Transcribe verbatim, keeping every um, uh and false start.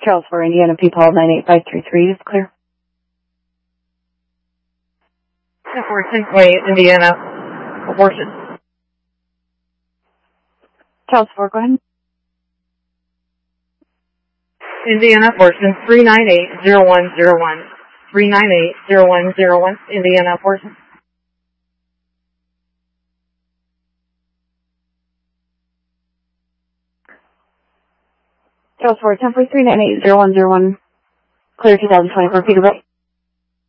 Charles for Indiana, P. Paul nine eight five three three is clear. For Way, Indiana, abortion. Charles for, go ahead. Indiana, abortion, three nine eight zero one zero one. three nine eight zero one zero one, Indiana, abortion. Charles for, temporary three nine eight zero one zero one, clear two thousand twenty-four, Peterbilt.